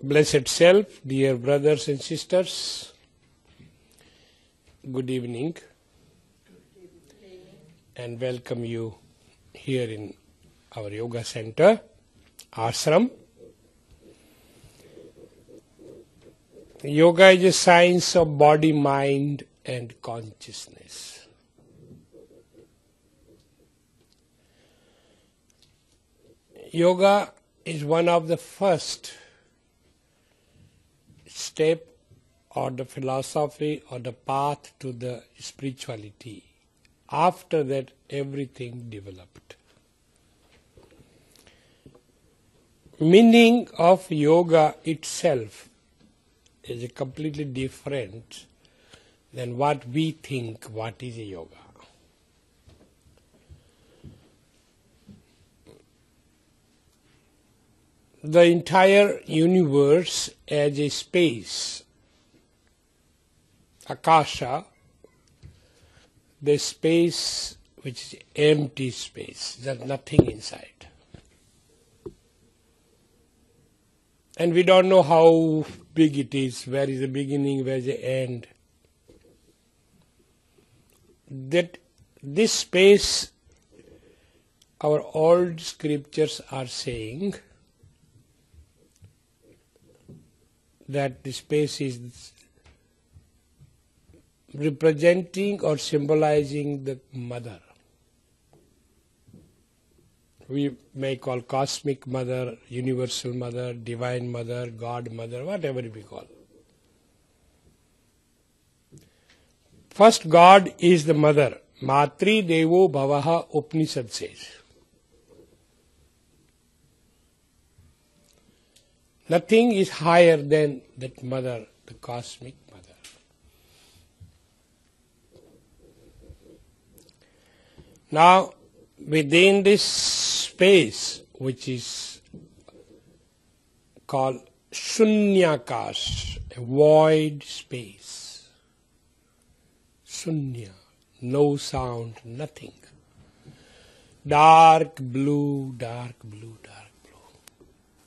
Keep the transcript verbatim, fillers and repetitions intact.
Blessed Self, dear brothers and sisters, good evening, and welcome you here in our yoga center, ashram. Yoga is a science of body, mind and consciousness. Yoga is one of the first step or the philosophy or the path to the spirituality. After that, everything developed. Meaning of yoga itself is completely different than what we think what is a yoga. The entire universe as a space, akasha, the space which is empty space, there's nothing inside. And we don't know how big it is, where is the beginning, where is the end. That this space, our old scriptures are saying that the space is representing or symbolizing the mother. We may call cosmic mother, universal mother, divine mother, God mother, whatever we call. First, God is the mother. Matri Devo Bhavaha Upanishad says. Nothing is higher than that mother, the cosmic mother. Now, within this space, which is called Shunyakash, a void space. Shunya, no sound, nothing. Dark blue, dark blue, dark blue.